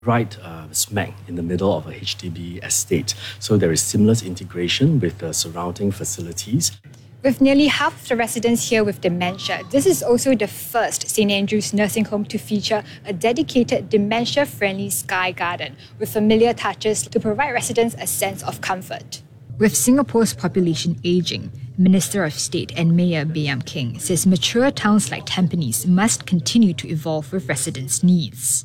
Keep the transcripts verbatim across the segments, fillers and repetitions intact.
right uh, smack in the middle of a H D B estate. So there is seamless integration with the surrounding facilities. With nearly half of the residents here with dementia, this is also the first Saint Andrew's nursing home to feature a dedicated dementia-friendly sky garden with familiar touches to provide residents a sense of comfort. With Singapore's population ageing, Minister of State and Mayor Baey Yam Keng says mature towns like Tampines must continue to evolve with residents' needs.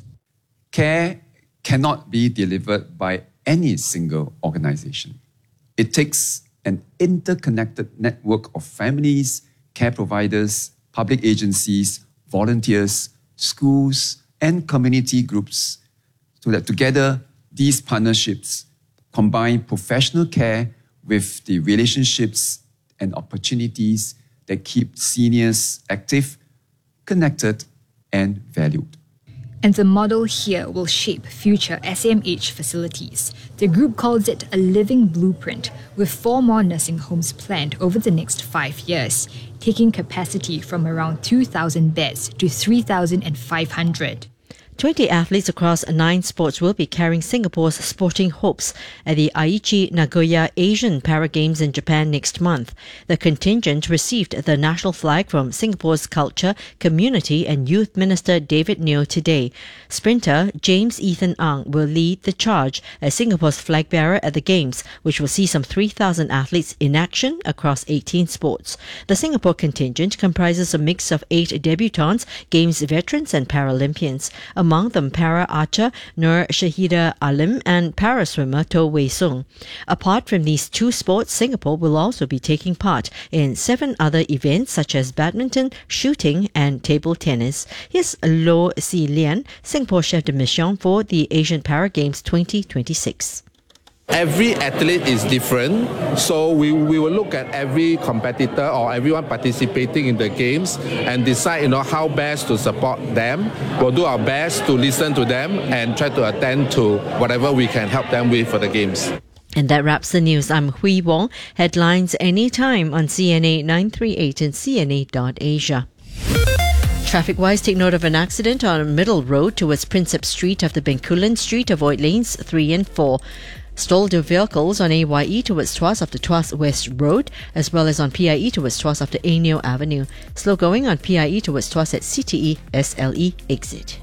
Care cannot be delivered by any single organisation. It takes an interconnected network of families, care providers, public agencies, volunteers, schools, and community groups, so that together these partnerships combine professional care with the relationships and opportunities that keep seniors active, connected, and valued. And the model here will shape future S A M H facilities. The group calls it a living blueprint, with four more nursing homes planned over the next five years, taking capacity from around two thousand beds to three thousand five hundred. twenty athletes across nine sports will be carrying Singapore's sporting hopes at the Aichi Nagoya Asian Para Games in Japan next month. The contingent received the national flag from Singapore's Culture, Community and Youth Minister David Neo today. Sprinter James Ethan Ang will lead the charge as Singapore's flag bearer at the Games, which will see some three thousand athletes in action across eighteen sports. The Singapore contingent comprises a mix of eight debutants, Games veterans and Paralympians. Among them para archer Nur Shahida Alim and para swimmer To Wei Sung. Apart from these two sports, Singapore will also be taking part in seven other events such as badminton, shooting and table tennis. Here's Loh Si Lian, Singapore chef de mission for the Asian Para Games twenty twenty-six. Every athlete is different, so we, we will look at every competitor or everyone participating in the games and decide, you know, how best to support them. We'll do our best to listen to them and try to attend to whatever we can help them with for the games. And that wraps the news. I'm Hui Wong. Headlines anytime on C N A nine thirty-eight and C N A dot Asia. Traffic-wise, take note of an accident on Middle Road towards Prinsep Street after Bencoolen Street. Avoid lanes three and four. Stalled vehicles on A Y E towards Tuas after Tuas West Road, as well as on P I E towards Tuas after Aineo Avenue. Slow going on P I E towards Tuas at C T E S L E exit.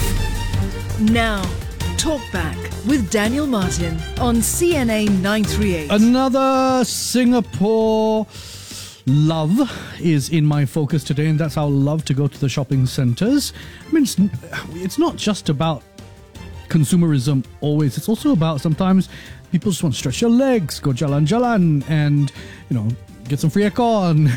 Now, Talk Back with Daniel Martin on C N A nine thirty-eight. Another Singapore love is in my focus today, and that's our love to go to the shopping centres. I mean, it's, it's not just about consumerism always. It's also about sometimes people just want to stretch their legs, go jalan-jalan and, you know, get some free aircon.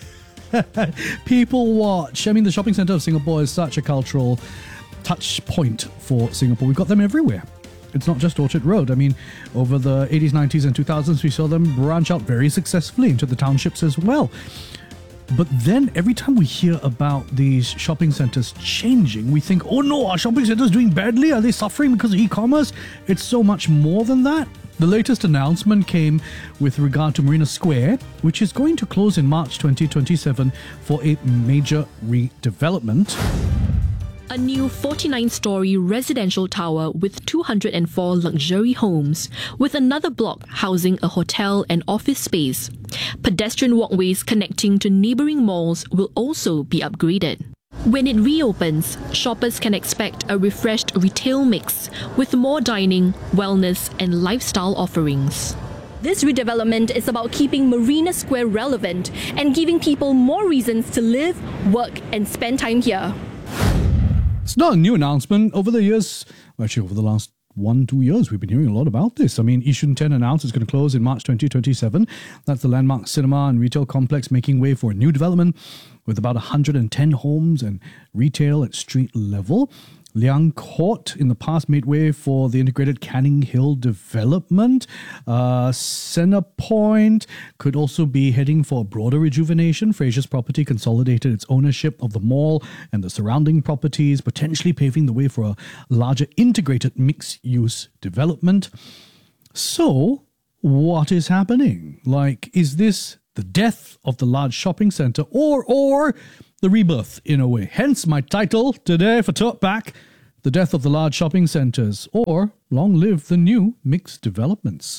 People watch. I mean, the shopping centre of Singapore is such a cultural touch point for Singapore. We've got them everywhere. It's not just Orchard Road. I mean, over the eighties, nineties and two thousands, we saw them branch out very successfully into the townships as well. But then every time we hear about these shopping centres changing, we think, oh no, are shopping centres doing badly? Are they suffering because of e-commerce? It's so much more than that. The latest announcement came with regard to Marina Square, which is going to close in March twenty twenty-seven for a major redevelopment. A new forty-nine-storey residential tower with two hundred four luxury homes, with another block housing a hotel and office space. Pedestrian walkways connecting to neighbouring malls will also be upgraded. When it reopens, shoppers can expect a refreshed retail mix with more dining, wellness and lifestyle offerings. This redevelopment is about keeping Marina Square relevant and giving people more reasons to live, work and spend time here. It's not a new announcement. Over the years, actually over the last one, two years, we've been hearing a lot about this. I mean, Yishun ten announced it's going to close in March twenty twenty-seven. That's the landmark cinema and retail complex making way for a new development with about one hundred ten homes and retail at street level. Liang Court in the past made way for the integrated Canning Hill development. Uh, Centrepoint could also be heading for a broader rejuvenation. Frasers Property consolidated its ownership of the mall and the surrounding properties, potentially paving the way for a larger integrated mixed-use development. So, what is happening? Like, is this the death of the large shopping centre or, or the rebirth in a way? Hence my title today for Talk Back, the death of the large shopping centres, or long live the new mixed developments.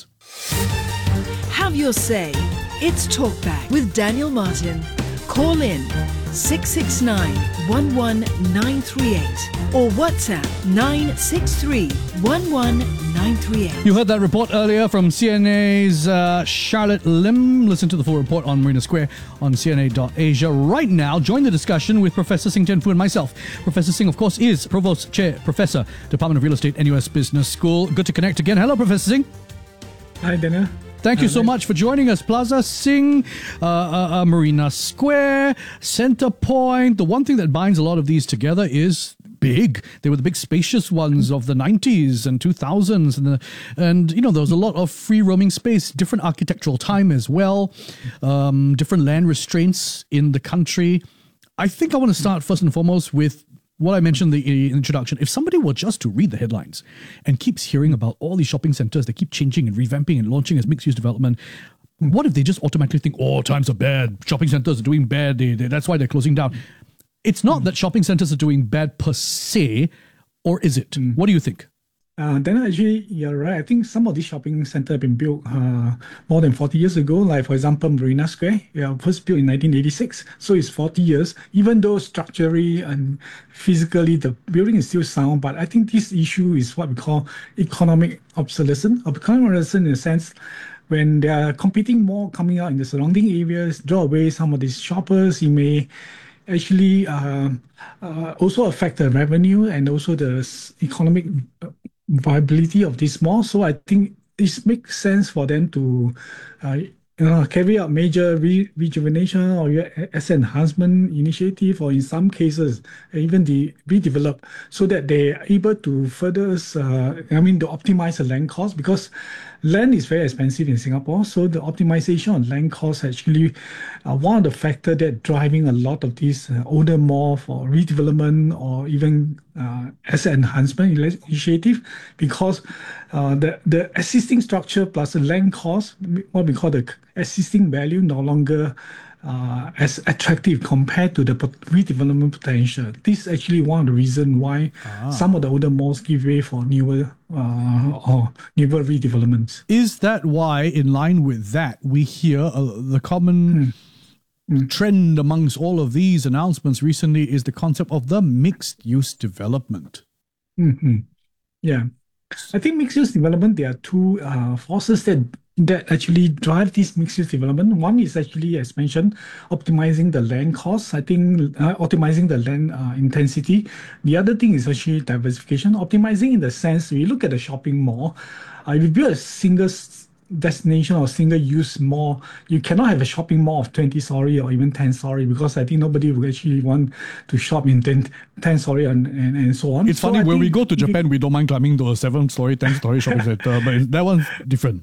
Have your say. It's Talkback with Daniel Martin. Call in six six nine, one one nine three eight or WhatsApp nine six three, one one nine three eight. You heard that report earlier from C N A's uh, Charlotte Lim. Listen to the full report on Marina Square on C N A dot asia. Right now, join the discussion with Professor Sing Tian Fu and myself. Professor Sing, of course, is Provost Chair, Professor, Department of Real Estate, N U S Business School. Good to connect again. Hello, Professor Sing. Hi, Daniel. Thank you so much for joining us. Plaza Sing, uh, uh, uh, Marina Square, Centre Point. The one thing that binds a lot of these together is big. They were the big spacious ones of the nineties and two thousands. And, the, and you know, there was a lot of free roaming space, different architectural time as well, um, different land restraints in the country. I think I want to start first and foremost with what I mentioned in the introduction. If somebody were just to read the headlines and keeps hearing about all these shopping centres, they keep changing and revamping and launching as mixed-use development, what if they just automatically think, oh, times are bad, shopping centres are doing bad, they, they, that's why they're closing down? It's not that shopping centres are doing bad per se, or is it? Mm. What do you think? Uh, then actually, you're right. I think some of these shopping centres have been built uh, more than forty years ago. Like, for example, Marina Square, yeah, first built in nineteen eighty-six. So it's forty years. Even though structurally and physically the building is still sound, but I think this issue is what we call economic obsolescence. Economic obsolescence in a sense, when there are competing more coming out in the surrounding areas, draw away some of these shoppers, it may actually uh, uh, also affect the revenue and also the economic viability of this mall. So I think it makes sense for them to uh, you know, carry out major re- rejuvenation or asset enhancement initiative, or in some cases even the redevelop, so that they are able to further, uh, I mean, to optimize the land cost, because land is very expensive in Singapore. So the optimization of land costs actually uh, one of the factors that driving a lot of these uh, older mall for redevelopment or even uh, asset enhancement initiative, because uh, the, the existing structure plus the land cost, what we call the existing value, no longer uh, as attractive compared to the redevelopment potential. This is actually one of the reasons why ah. some of the older malls give way for newer uh, or newer redevelopments. Is that why, in line with that, we hear uh, the common hmm. Mm. trend amongst all of these announcements recently is the concept of the mixed-use development? Mm-hmm. Yeah. I think mixed-use development, there are two uh, forces that that actually drive this mixed-use development. One is actually, as mentioned, optimizing the land costs. I think uh, optimizing the land uh, intensity. The other thing is actually diversification. Optimizing in the sense, we look at the shopping mall. Uh, if you build a single destination or single-use mall, you cannot have a shopping mall of twenty story or even ten story, because I think nobody would actually want to shop in ten story and, and, and so on. It's so funny, I when we go to Japan, we don't mind climbing to a seven story, ten story shopping center, but that one's different.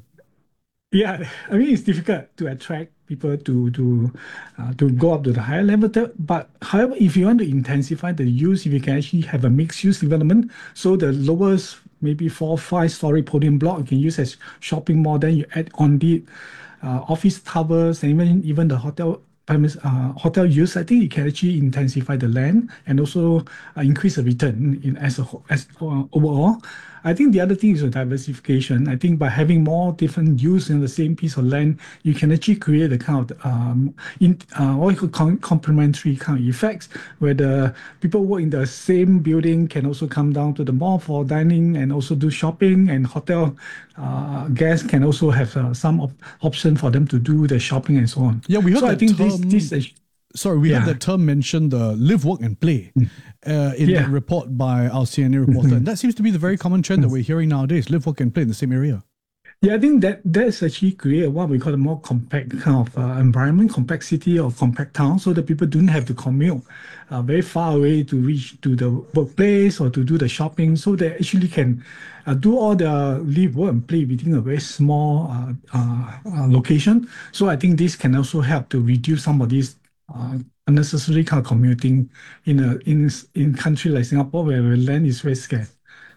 Yeah, I mean, it's difficult to attract people to to uh, to go up to the higher level. But however, if you want to intensify the use, if you can actually have a mixed-use development, so the lowest, maybe four, five-story podium block you can use as shopping mall, then you add on the uh, office towers and even, even the hotel premise, uh, hotel use. I think it can actually intensify the land and also uh, increase the return in as a as uh, overall. I think the other thing is the diversification. I think by having more different use in the same piece of land, you can actually create a kind of um, in, uh, what you call complementary kind of effects, where the people work in the same building can also come down to the mall for dining and also do shopping, and hotel uh, guests can also have uh, some op- option for them to do the shopping and so on. Yeah, we heard so that I think term, this, this Sorry, we yeah. had that term mentioned, the live, work and play, uh, in yeah. the report by our C N A reporter. Mm-hmm. And that seems to be the very common trend that we're hearing nowadays, live, work and play in the same area. Yeah, I think that that's actually create what we call a more compact kind of uh, environment, compact city or compact town, so that people don't have to commute uh, very far away to reach to the workplace or to do the shopping, so they actually can uh, do all the live, work and play within a very small uh, uh, uh, location. So I think this can also help to reduce some of these uh, unnecessary kind of commuting in a in in country like Singapore, where land is very scarce.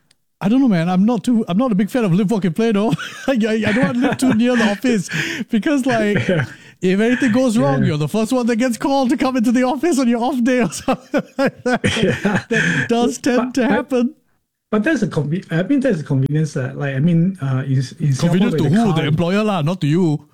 I don't know, man. I'm not too. I'm not a big fan of live, work, and play, though. I, I don't want to live too near the office, because, like, yeah. if anything goes wrong, yeah. you're the first one that gets called to come into the office on your off day or something like that. Yeah. That does tend but, to happen. But that's a conve- I mean, that's a convenience. Uh, like I mean, uh, in, in Convenient to Singapore, where who? car- The employer lah, not to you.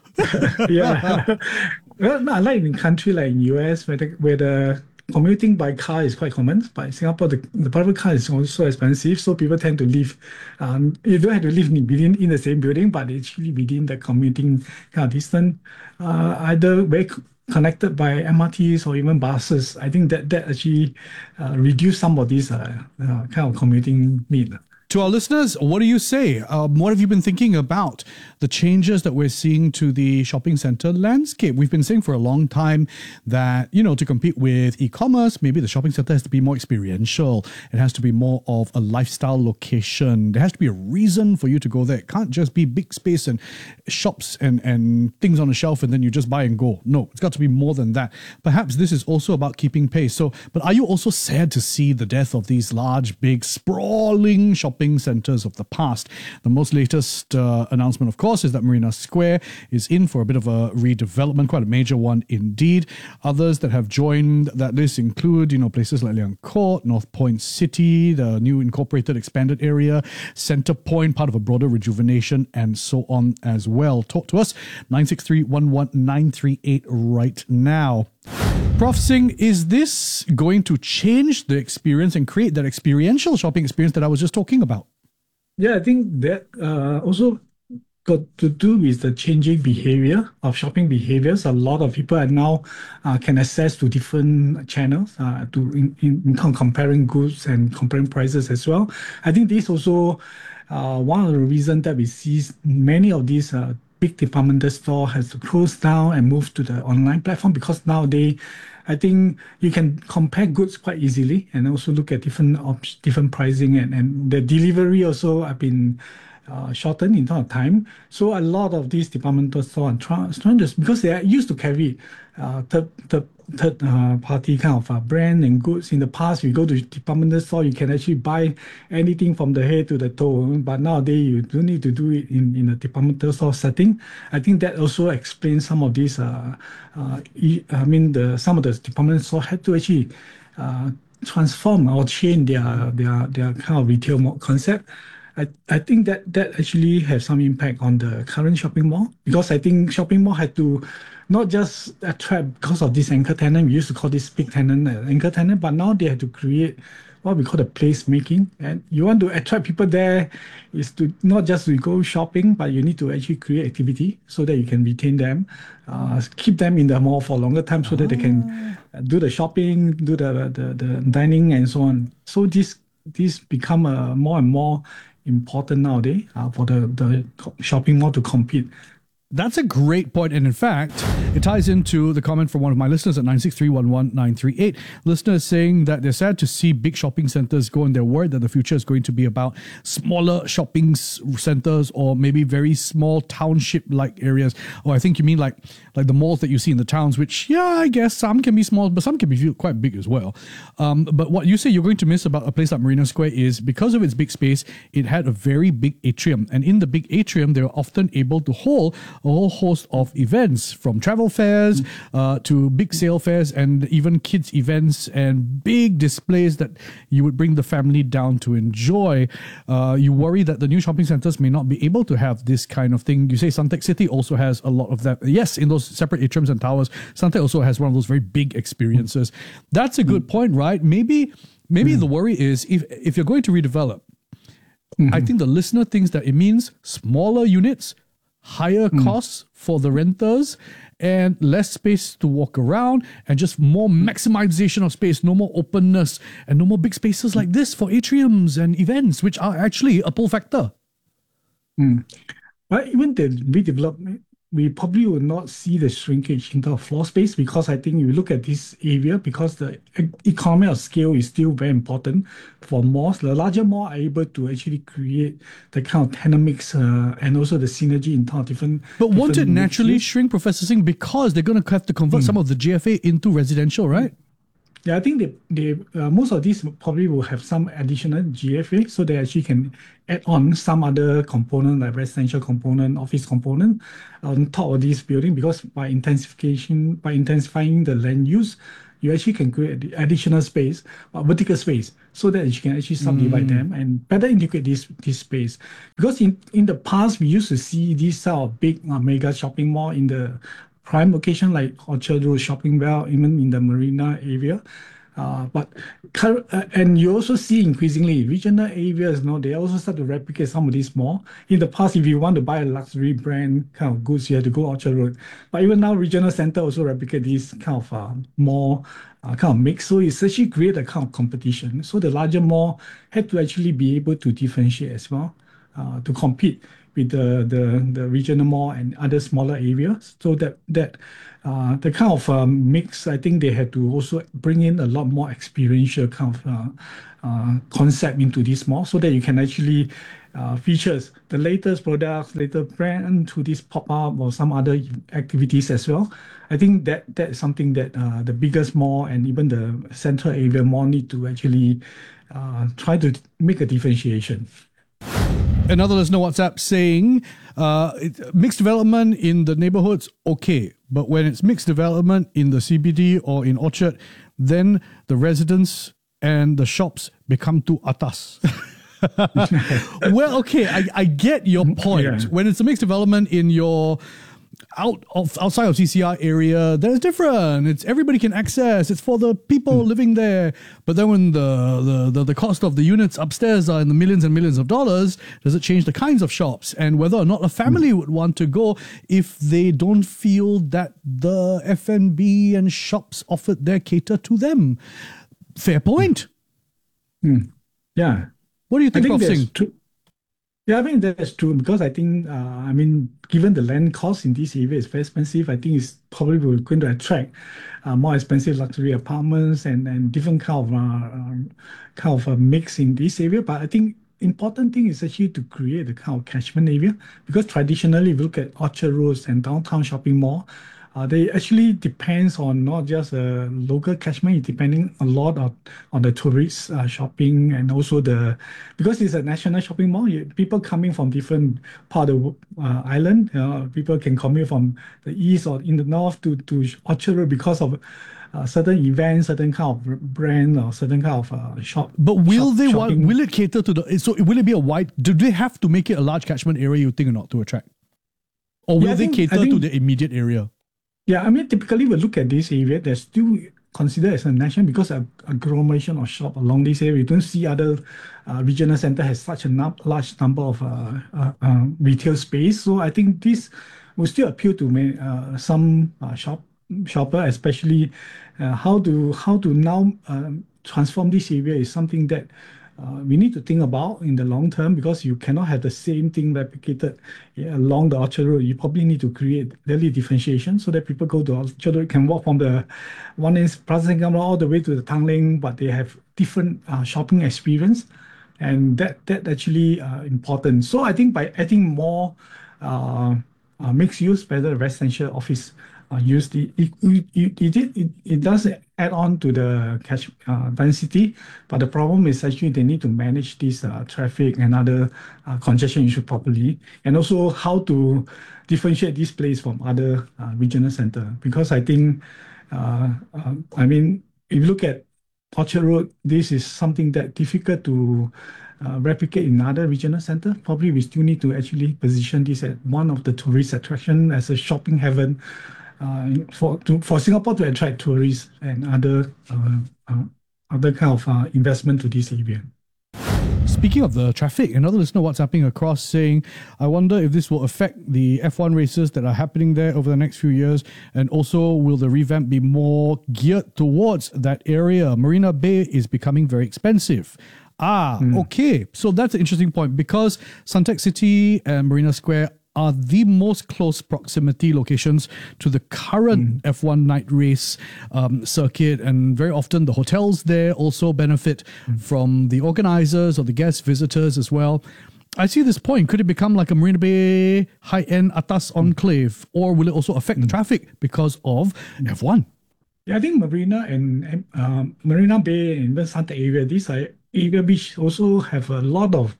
yeah. Well, no, like in country like in U S where the, where the commuting by car is quite common, but in Singapore the, the private car is also expensive, so people tend to live. Um, you don't have to live in, within in the same building, but actually within the commuting kind of distance, uh, either very c- connected by M R Ts or even buses. I think that that actually uh, reduce some of these uh, uh, kind of commuting need. To our listeners, what do you say? Um, what have you been thinking about the changes that we're seeing to the shopping center landscape? We've been saying for a long time that, you know, to compete with e-commerce, maybe the shopping center has to be more experiential. It has to be more of a lifestyle location. There has to be a reason for you to go there. It can't just be big space and shops and, and things on the shelf and then you just buy and go. No, it's got to be more than that. Perhaps this is also about keeping pace. So, but are you also sad to see the death of these large, big, sprawling shopping centers of the past? The most latest uh, announcement, of course, is that Marina Square is in for a bit of a redevelopment, quite a major one indeed. Others that have joined that list include, you know, places like Liang Court, North Point City, the new incorporated expanded area, Centre Point, part of a broader rejuvenation, and so on as well. Talk to us, nine six three, one one nine three eight right now. Prof Singh, is this going to change the experience and create that experiential shopping experience that I was just talking about? Yeah, I think that uh, also got to do with the changing behavior of shopping behaviors. A lot of people are now uh, can access to different channels uh, to in, in, in comparing goods and comparing prices as well. I think this also uh, one of the reasons that we see many of these uh, big departmental store has to close down and move to the online platform, because nowadays I think you can compare goods quite easily and also look at different op- different pricing, and, and the delivery also have been uh, shortened in terms of time. So a lot of these departmental stores are trying, trying to, because they are used to carry uh, third, third, third uh, party kind of uh, brand and goods. In the past, you go to departmental store, you can actually buy anything from the head to the toe. But nowadays, you don't need to do it in, in a departmental store setting. I think that also explains some of these. Uh, uh, I mean, the some of the departmental store had to actually uh, transform or change their their their kind of retail mo- concept. I, I think that that actually has some impact on the current shopping mall, because I think shopping mall had to not just attract because of this anchor tenant. We used to call this big tenant uh, anchor tenant, but now they have to create what we call the place making. And you want to attract people there is to not just to go shopping, but you need to actually create activity so that you can retain them, uh, keep them in the mall for a longer time so that they can do the shopping, do the, the, the dining and so on. So this this become a more and more important nowadays uh, for the, the shopping mall to compete. That's a great point. And in fact, it ties into the comment from one of my listeners at nine six three, one one nine three eight. Listeners saying that they're sad to see big shopping centers go, and they're worried that the future is going to be about smaller shopping s- centers or maybe very small township-like areas. Or I think you mean like like the malls that you see in the towns, which, yeah, I guess some can be small, but some can be quite big as well. Um, but what you say you're going to miss about a place like Marina Square is because of its big space, it had a very big atrium. And in the big atrium, they were often able to hold a whole host of events, from travel fairs uh, to big sale fairs and even kids events and big displays that you would bring the family down to enjoy. Uh, you worry that the new shopping centers may not be able to have this kind of thing. You say Suntec City also has a lot of that. Yes, in those separate atriums and towers, Suntec also has one of those very big experiences. That's a good point, right? Maybe maybe the worry is if if you're going to redevelop, I think the listener thinks that it means smaller units, higher mm. costs for the renters, and less space to walk around, and just more maximization of space, no more openness, and no more big spaces like this for atriums and events, which are actually a pull factor. Mm. But even the redevelopment, we probably will not see the shrinkage in terms of floor space, because I think you look at this area, because the economy of scale is still very important for malls. The larger malls are able to actually create the kind of tenant mix uh, and also the synergy in terms of different. But won't it different naturally mixes. shrink, Professor Singh, because they're going to have to convert mm. some of the G F A into residential, right? Yeah, I think they, they uh, most of these probably will have some additional G F A, so they actually can add on some other component like residential component, office component on top of this building, because by intensification, by intensifying the land use, you actually can create the additional space, uh, vertical space, so that you can actually subdivide them and better integrate this this space. Because in, in the past, we used to see these sort of big uh, mega shopping mall in the prime location like Orchard Road, Shopping Well, even in the Marina area. Uh, but cur- uh, and you also see increasingly regional areas, you know, they also start to replicate some of these more. In the past, if you want to buy a luxury brand kind of goods, you have to go Orchard Road. But even now, regional center also replicate these kind of uh, more uh, kind of mix. So it's actually create a kind of competition. So the larger mall had to actually be able to differentiate as well, uh, to compete with the, the, the regional mall and other smaller areas. So that that uh, the kind of um, mix, I think they had to also bring in a lot more experiential kind of uh, uh, concept into this mall so that you can actually uh, features the latest products, latest brand to this pop-up or some other activities as well. I think that that is something that uh, the biggest mall and even the central area mall need to actually uh, try to make a differentiation. Another listener WhatsApp saying, uh, it, mixed development in the neighborhoods, okay. But when it's mixed development in the C B D or in Orchard, then the residents and the shops become too atas. Well, okay, I, I get your point. Yeah. When it's a mixed development in your out of outside of C C R area, that's different. It's everybody can access. It's for the people mm. living there. But then when the, the, the, the cost of the units upstairs are in the millions and millions of dollars, does it change the kinds of shops and whether or not a family mm. would want to go if they don't feel that the F and B and shops offered there cater to them? Fair point. Mm. Yeah. What do you think, Prof Singh? Yeah, I think that's true because I think, uh, I mean, given the land cost in this area is very expensive, I think it's probably going to attract uh, more expensive luxury apartments and, and different kind of uh, um, kind of a mix in this area. But I think important thing is actually to create a kind of catchment area because traditionally, if you look at Orchard Road and downtown shopping mall, Uh, they actually depends on not just a local catchment, it's depending a lot on, on the tourist uh, shopping and also the, because it's a national shopping mall, you, people coming from different part of the uh, island, uh, people can commute from the east or in the north to, to Orchard Road because of uh, certain events, certain kind of brand or certain kind of uh, shop. But will shop, they shopping. want, will it cater to the, so will it be a wide, do they have to make it a large catchment area, you think, or not, to attract? Or will yeah, they think, cater think, to the immediate area? Yeah, I mean, typically we look at this area, they're still considered as a national because of agglomeration of shop along this area. We don't see other uh, regional center has such a num- large number of uh, uh, uh, retail space. So I think this will still appeal to may, uh, some uh, shop shopper, especially uh, how to how to now um, transform this area is something that Uh, we need to think about in the long term because you cannot have the same thing replicated yeah, along the Orchard Road. You probably need to create really differentiation so that people go to Orchard Road can walk from the one end Plaza Singapore all the way to the Tanglin, but they have different uh, shopping experience, and that that actually uh, important. So I think by adding more uh, uh, mixed use, whether residential office uh, use, the it it, it, it it does add on to the cash uh, density, but the problem is actually they need to manage this uh, traffic and other uh, congestion issue properly, and also how to differentiate this place from other uh, regional center. Because I think, uh, uh, I mean, if you look at Orchard Road, this is something that difficult to uh, replicate in other regional center. Probably we still need to actually position this as one of the tourist attraction as a shopping heaven. Uh, for to, for Singapore to attract tourists and other uh, uh, other kind of uh, investment to this area. Speaking of the traffic, another listener WhatsApping across saying, I wonder if this will affect the F one races that are happening there over the next few years, and also will the revamp be more geared towards that area? Marina Bay is becoming very expensive. Ah, mm. okay. So that's an interesting point because Suntec City and Marina Square are the most close proximity locations to the current mm. F one night race um, circuit. And very often the hotels there also benefit mm. from the organizers or the guest visitors as well. I see this point. Could it become like a Marina Bay high-end atas enclave? Or will it also affect mm. the traffic because of mm. F one? Yeah, I think Marina and um, Marina Bay and even Suntec area, these are area which also have a lot of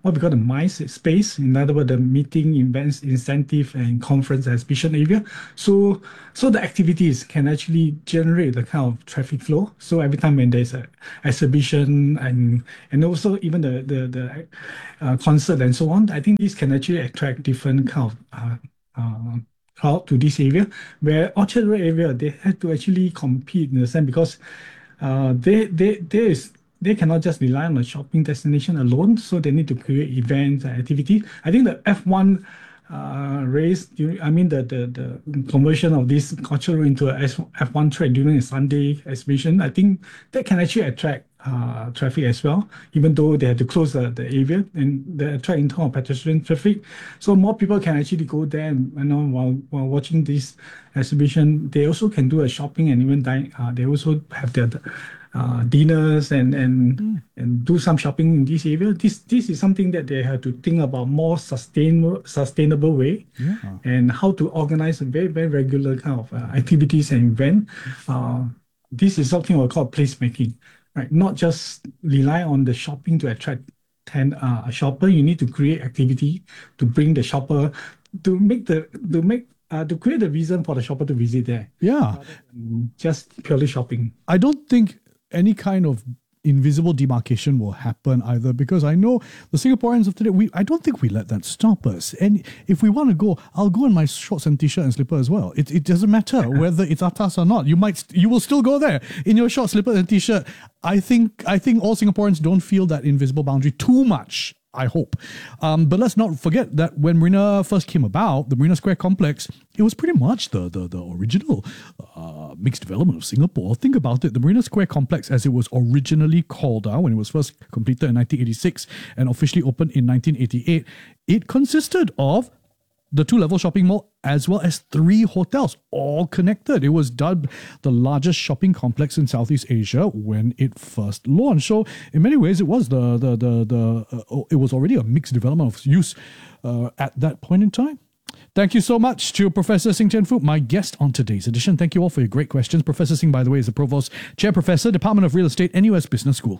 what we call the MICE space. In other words, the meeting, events, incentive, and conference exhibition area. So, so the activities can actually generate the kind of traffic flow. So every time when there's an exhibition and and also even the the, the uh, concert and so on, I think this can actually attract different kind of uh, uh, crowd to this area. Where Orchard Road area, they have to actually compete in a sense because uh, they they there is. They cannot just rely on a shopping destination alone, so they need to create events and activity. I think the F one uh, race, I mean the, the the conversion of this culture into a F one track during a Sunday exhibition, I think that can actually attract uh, traffic as well, even though they have to close the, the area and they attract in terms of pedestrian traffic. So more people can actually go there and, you know, while, while watching this exhibition. They also can do a shopping and even dine. Uh, they also have their Uh, dinners and and mm. and do some shopping in this area. This this is something that they have to think about more sustainable sustainable way, yeah. and how to organize a very very regular kind of uh, activities and event. Uh, this is something we call placemaking, right? Not just rely on the shopping to attract ten, uh, a shopper. You need to create activity to bring the shopper to make the to make. Uh, to create the reason for the shopper to visit there. Yeah. Just purely shopping. I don't think any kind of invisible demarcation will happen either, because I know the Singaporeans of today, we I don't think we let that stop us. And if we want to go, I'll go in my shorts and t-shirt and slipper as well. It it doesn't matter whether it's atas or not. You might you will still go there in your shorts, slipper and t-shirt. I think I think all Singaporeans don't feel that invisible boundary too much, I hope. Um, but let's not forget that when Marina first came about, the Marina Square complex, it was pretty much the the, the original uh, mixed development of Singapore. Think about it. The Marina Square complex, as it was originally called out when it was first completed in nineteen eighty-six and officially opened in nineteen eighty-eight, it consisted of the two-level shopping mall as well as three hotels, all connected. It was dubbed the largest shopping complex in Southeast Asia when it first launched. So in many ways, it was the the the, the uh, it was already a mixed development of use uh, at that point in time. Thank you so much to Professor Sing Tian Fu, my guest on today's edition. Thank you all for your great questions. Professor Sing, by the way, is the Provost, Chair Professor, Department of Real Estate, N U S Business School.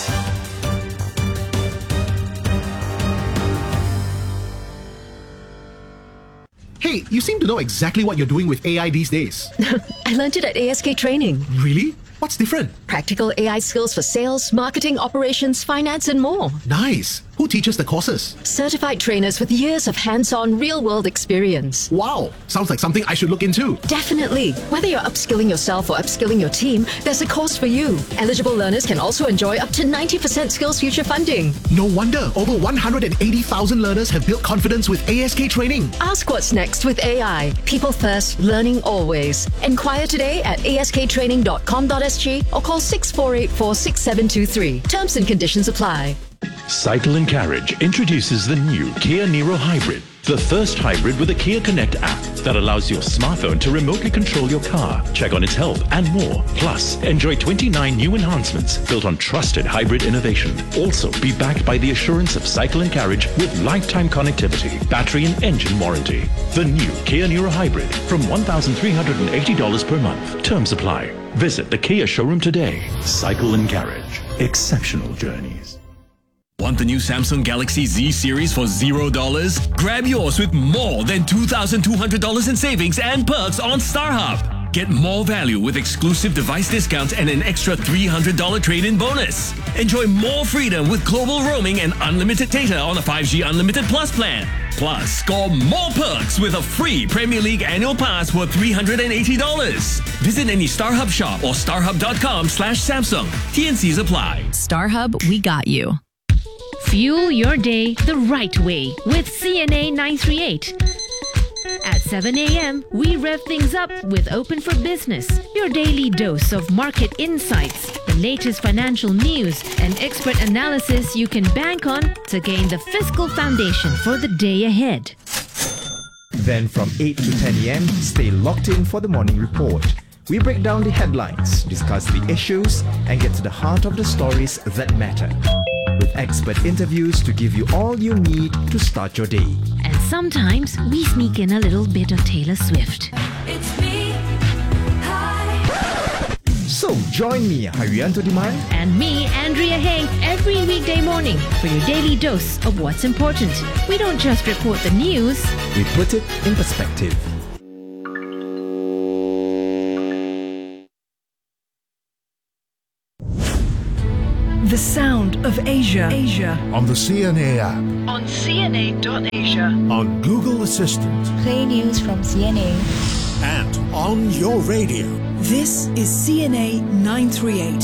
Hey, you seem to know exactly what you're doing with A I these days. I learned it at A S K Training. Really? What's different? Practical A I skills for sales, marketing, operations, finance, and more. Nice. Who teaches the courses? Certified trainers with years of hands-on, real-world experience. Wow. Sounds like something I should look into. Definitely. Whether you're upskilling yourself or upskilling your team, there's a course for you. Eligible learners can also enjoy up to ninety percent SkillsFuture funding. No wonder over one hundred eighty thousand learners have built confidence with A S K Training. Ask what's next with A I. People first, learning always. Inquire today at a s k training dot com dot s g or call six four eight four, six seven two three. Terms and conditions apply. Cycle and Carriage introduces the new Kia Niro Hybrid, the first hybrid with a Kia Connect app that allows your smartphone to remotely control your car, check on its health, and more. Plus, enjoy twenty-nine new enhancements built on trusted hybrid innovation. Also, be backed by the assurance of Cycle and Carriage with lifetime connectivity, battery and engine warranty. The new Kia Niro Hybrid from one thousand three hundred eighty dollars per month. Terms apply. Visit the Kia showroom today. Cycle and Carriage. Exceptional journeys. Want the new Samsung Galaxy Z series for zero dollars? Grab yours with more than two thousand two hundred dollars in savings and perks on StarHub. Get more value with exclusive device discounts and an extra three hundred dollars trade-in bonus. Enjoy more freedom with global roaming and unlimited data on a five G Unlimited Plus plan. Plus, score more perks with a free Premier League annual pass worth three hundred eighty dollars. Visit any StarHub shop or starhub dot com slash Samsung. T N Cs apply. StarHub, we got you. Fuel your day the right way with C N A nine three eight. At seven a.m., we rev things up with Open for Business, your daily dose of market insights, the latest financial news, and expert analysis you can bank on to gain the fiscal foundation for the day ahead. Then from eight to ten a.m., stay locked in for the morning report. We break down the headlines, discuss the issues, and get to the heart of the stories that matter. With expert interviews to give you all you need to start your day. And sometimes we sneak in a little bit of Taylor Swift. So, So join me, Harianto Diman, and me, Andrea Heng, every weekday morning for your daily dose of what's important. We don't just report the news, we put it in perspective. The sound of Asia. Asia. On the C N A app. On C N A dot Asia. On Google Assistant. Play news from C N A. And on your radio. This is C N A nine three eight.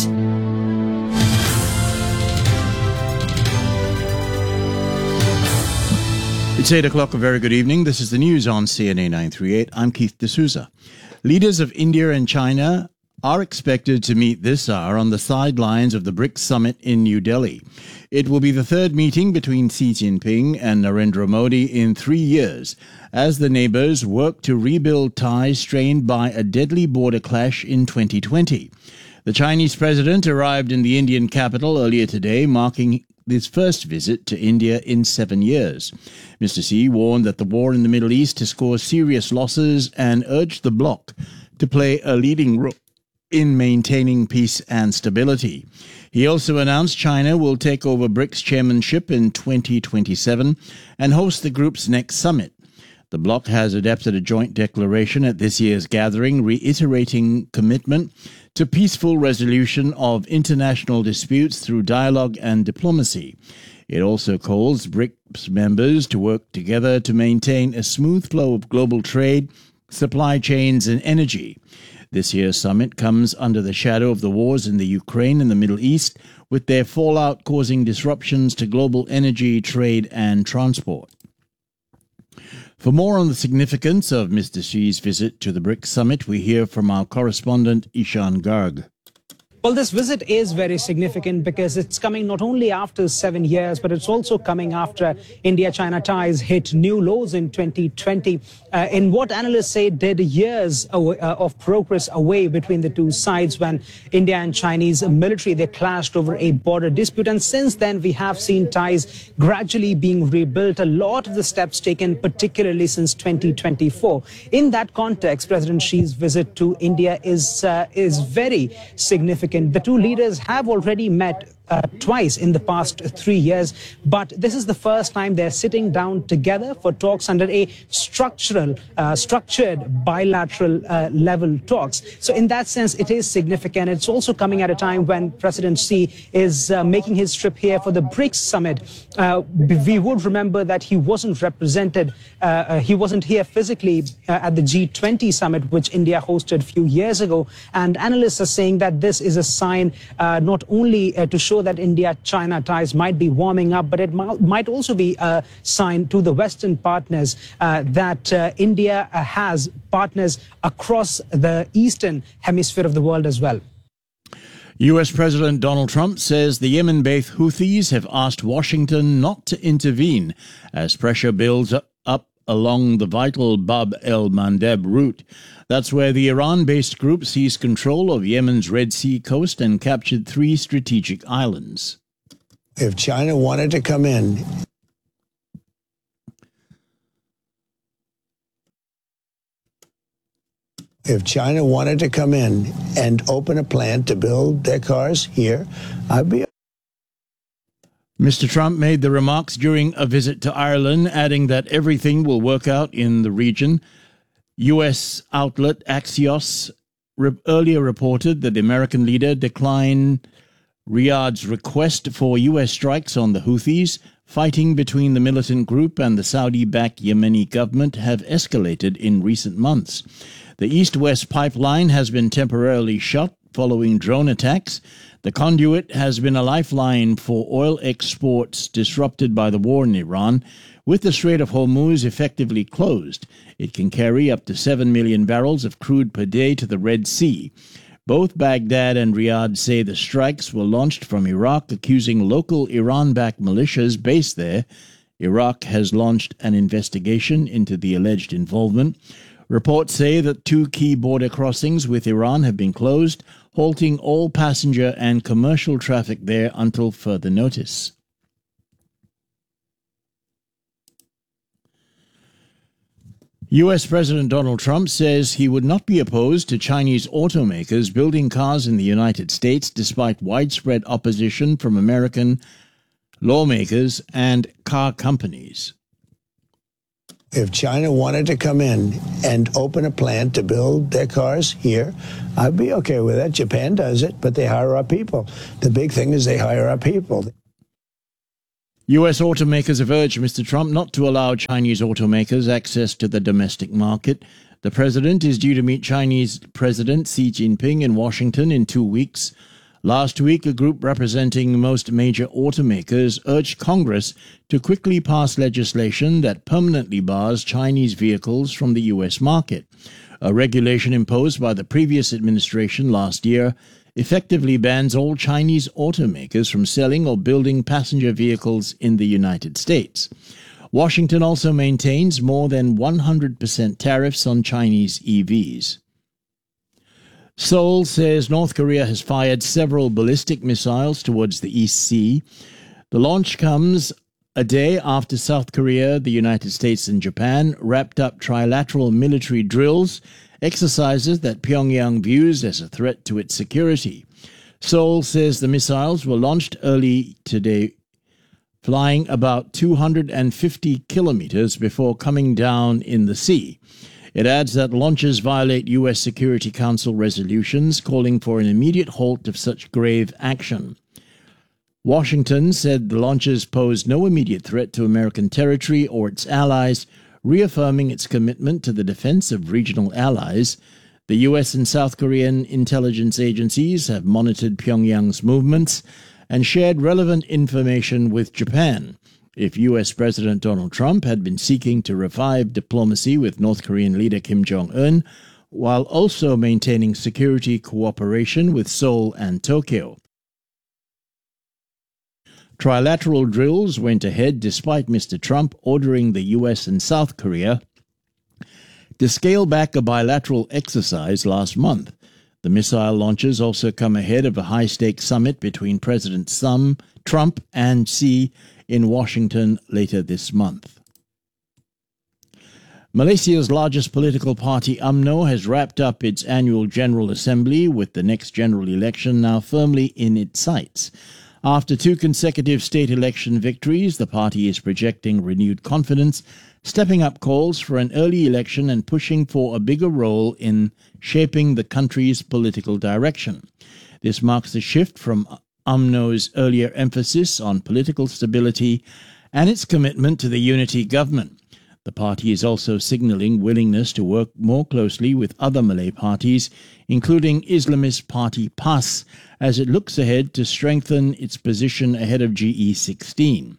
It's eight o'clock. A very good evening. This is the news on C N A nine three eight. I'm Keith D'Souza. Leaders of India and China are expected to meet this hour on the sidelines of the BRICS summit in New Delhi. It will be the third meeting between Xi Jinping and Narendra Modi in three years, as the neighbours work to rebuild ties strained by a deadly border clash in twenty twenty. The Chinese president arrived in the Indian capital earlier today, marking his first visit to India in seven years. Mister Xi warned that the war in the Middle East has caused serious losses and urged the bloc to play a leading role in maintaining peace and stability. He also announced China will take over BRICS chairmanship in twenty twenty-seven and host the group's next summit. The bloc has adopted a joint declaration at this year's gathering, reiterating commitment to peaceful resolution of international disputes through dialogue and diplomacy. It also calls BRICS members to work together to maintain a smooth flow of global trade, supply chains and energy. This year's summit comes under the shadow of the wars in the Ukraine and the Middle East, with their fallout causing disruptions to global energy, trade and transport. For more on the significance of Mister Xi's visit to the BRICS summit, we hear from our correspondent Ishan Garg. Well, this visit is very significant because it's coming not only after seven years, but it's also coming after India-China ties hit new lows in twenty twenty. Uh, in what analysts say did years away, uh, of progress away between the two sides when India and Chinese military, they clashed over a border dispute. And since then, we have seen ties gradually being rebuilt. A lot of the steps taken, particularly since twenty twenty-four. In that context, President Xi's visit to India is, uh, is very significant. The two leaders have already met uh, twice in the past three years, but this is the first time they're sitting down together for talks under a structural, uh, structured bilateral uh, level talks. So in that sense, it is significant. It's also coming at a time when President Xi is uh, making his trip here for the BRICS summit. Uh, we would remember that he wasn't represented, uh, uh, he wasn't here physically uh, at the G twenty summit, which India hosted a few years ago. And analysts are saying that this is a sign uh, not only uh, to show that India-China ties might be warming up, but it might also be a sign to the Western partners uh, that uh, India uh, has partners across the Eastern hemisphere of the world as well. U S President Donald Trump says the Yemen-based Houthis have asked Washington not to intervene as pressure builds up along the vital Bab el-Mandeb route. That's where the Iran-based group seized control of Yemen's Red Sea coast and captured three strategic islands. If China wanted to come in, if China wanted to come in and open a plant to build their cars here, I'd be. Mister Trump made the remarks during a visit to Ireland, adding that everything will work out in the region. U S outlet Axios re- earlier reported that the American leader declined Riyadh's request for U S strikes on the Houthis. Fighting between the militant group and the Saudi-backed Yemeni government have escalated in recent months. The East-West pipeline has been temporarily shut following drone attacks. The conduit has been a lifeline for oil exports disrupted by the war in Iran. With the Strait of Hormuz effectively closed, it can carry up to seven million barrels of crude per day to the Red Sea. Both Baghdad and Riyadh say the strikes were launched from Iraq, accusing local Iran-backed militias based there. Iraq has launched an investigation into the alleged involvement. Reports say that two key border crossings with Iran have been closed, halting all passenger and commercial traffic there until further notice. U S President Donald Trump says he would not be opposed to Chinese automakers building cars in the United States despite widespread opposition from American lawmakers and car companies. If China wanted to come in and open a plant to build their cars here, I'd be okay with that. Japan does it, but they hire our people. The big thing is they hire our people. U S automakers have urged Mister Trump not to allow Chinese automakers access to the domestic market. The president is due to meet Chinese President Xi Jinping in Washington in two weeks. Last week, a group representing most major automakers urged Congress to quickly pass legislation that permanently bars Chinese vehicles from the U S market. A regulation imposed by the previous administration last year effectively bans all Chinese automakers from selling or building passenger vehicles in the United States. Washington also maintains more than one hundred percent tariffs on Chinese E Vs. Seoul says North Korea has fired several ballistic missiles towards the East Sea. The launch comes a day after South Korea, the United States, and Japan wrapped up trilateral military drills, exercises that Pyongyang views as a threat to its security. Seoul says the missiles were launched early today, flying about two hundred fifty kilometers before coming down in the sea. It adds that launches violate U S Security Council resolutions calling for an immediate halt of such grave action. Washington said the launches pose no immediate threat to American territory or its allies, reaffirming its commitment to the defense of regional allies. The U S and South Korean intelligence agencies have monitored Pyongyang's movements and shared relevant information with Japan. If U S President Donald Trump had been seeking to revive diplomacy with North Korean leader Kim Jong-un, while also maintaining security cooperation with Seoul and Tokyo. Trilateral drills went ahead despite Mister Trump ordering the U S and South Korea to scale back a bilateral exercise last month. The missile launches also come ahead of a high-stakes summit between President Trump and Xi in Washington later this month. Malaysia's largest political party, U M N O, has wrapped up its annual General Assembly with the next general election now firmly in its sights. After two consecutive state election victories, the party is projecting renewed confidence, stepping up calls for an early election and pushing for a bigger role in shaping the country's political direction. This marks a shift from U M N O's earlier emphasis on political stability and its commitment to the unity government. The party is also signalling willingness to work more closely with other Malay parties, including Islamist party P A S, as it looks ahead to strengthen its position ahead of G E sixteen.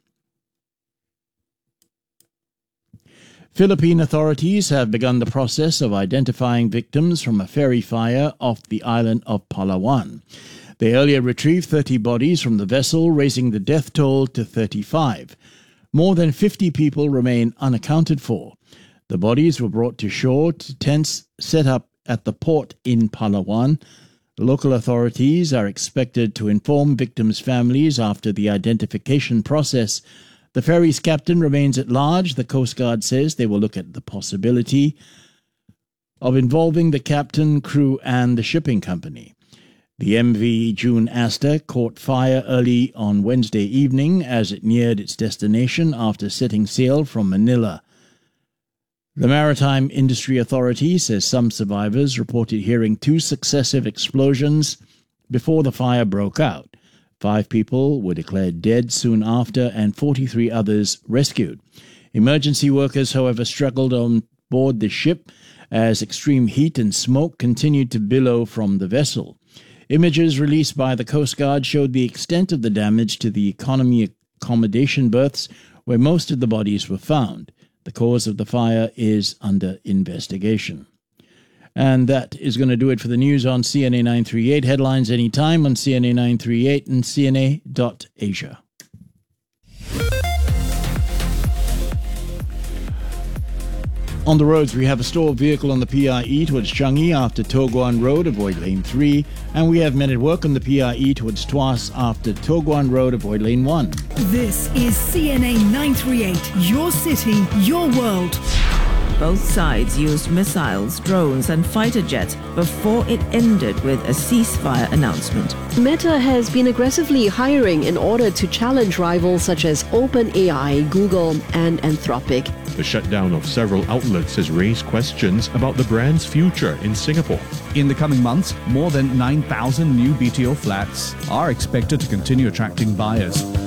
Philippine authorities have begun the process of identifying victims from a ferry fire off the island of Palawan. They earlier retrieved thirty bodies from the vessel, raising the death toll to thirty-five. More than fifty people remain unaccounted for. The bodies were brought to shore to tents set up at the port in Palawan. Local authorities are expected to inform victims' families after the identification process. The ferry's captain remains at large. The Coast Guard says they will look at the possibility of involving the captain, crew, and the shipping company. The M V June Asta caught fire early on Wednesday evening as it neared its destination after setting sail from Manila. The Maritime Industry Authority says some survivors reported hearing two successive explosions before the fire broke out. Five people were declared dead soon after and forty-three others rescued. Emergency workers, however, struggled on board the ship as extreme heat and smoke continued to billow from the vessel. Images released by the Coast Guard showed the extent of the damage to the economy accommodation berths where most of the bodies were found. The cause of the fire is under investigation. And that is going to do it for the news on C N A nine thirty-eight. Headlines anytime on C N A nine thirty-eight and C N A dot asia. On the roads, we have a stored vehicle on the P I E towards Changi after Toh Guan Road, avoid lane three. And we have men at work on the P I E towards Tuas after Toh Guan Road, avoid lane one. This is C N A nine thirty-eight, your city, your world. Both sides used missiles, drones, and fighter jets before it ended with a ceasefire announcement. Meta has been aggressively hiring in order to challenge rivals such as OpenAI, Google, and Anthropic. The shutdown of several outlets has raised questions about the brand's future in Singapore. In the coming months, more than nine thousand new B T O flats are expected to continue attracting buyers.